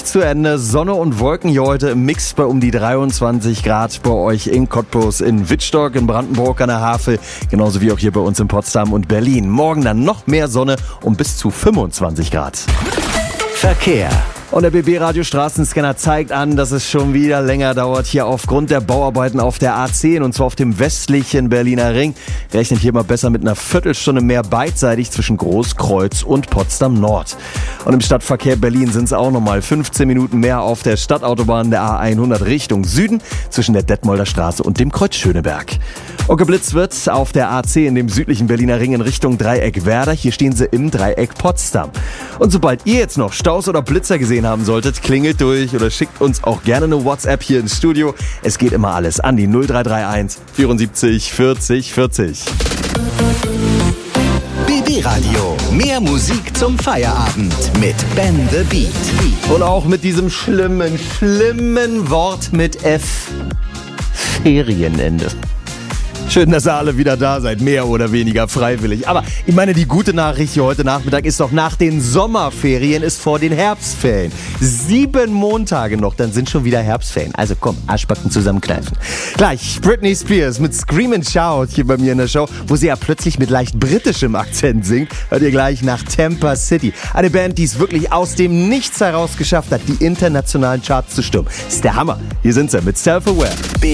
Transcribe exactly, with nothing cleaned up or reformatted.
zu Ende. Sonne und Wolken hier heute im Mix bei um die dreiundzwanzig Grad bei euch in Cottbus, in Wittstock, in Brandenburg an der Havel, genauso wie auch hier bei uns in Potsdam und Berlin. Morgen dann noch mehr Sonne und bis zu fünfundzwanzig Grad. Verkehr. Und der B B-Radio-Straßenscanner zeigt an, dass es schon wieder länger dauert hier aufgrund der Bauarbeiten auf der A zehn und zwar auf dem westlichen Berliner Ring. Rechnet hier mal besser mit einer Viertelstunde mehr beidseitig zwischen Großkreuz und Potsdam Nord. Und im Stadtverkehr Berlin sind es auch nochmal fünfzehn Minuten mehr auf der Stadtautobahn der A hundert Richtung Süden zwischen der Detmolder Straße und dem Kreuz Schöneberg. Und geblitzt wird auf der A zehn in dem südlichen Berliner Ring in Richtung Dreieck Werder. Hier stehen sie im Dreieck Potsdam. Und sobald ihr jetzt noch Staus oder Blitzer gesehen haben solltet, klingelt durch oder schickt uns auch gerne eine WhatsApp hier ins Studio. Es geht immer alles an die null drei drei eins vierundsiebzig vierzig vierzig. B B-Radio. Mehr Musik zum Feierabend mit Ben the Beat. Und auch mit diesem schlimmen, schlimmen Wort mit F. Ferienende. Schön, dass ihr alle wieder da seid, mehr oder weniger freiwillig. Aber ich meine, die gute Nachricht hier heute Nachmittag ist doch, nach den Sommerferien ist vor den Herbstferien. Sieben Montage noch, dann sind schon wieder Herbstferien. Also komm, Arschbacken zusammenkneifen. Gleich Britney Spears mit Scream and Shout hier bei mir in der Show, wo sie ja plötzlich mit leicht britischem Akzent singt. Hört ihr gleich nach Tampa City. Eine Band, die es wirklich aus dem Nichts heraus geschafft hat, die internationalen Charts zu stürmen. Das ist der Hammer. Hier sind sie mit Self-Aware.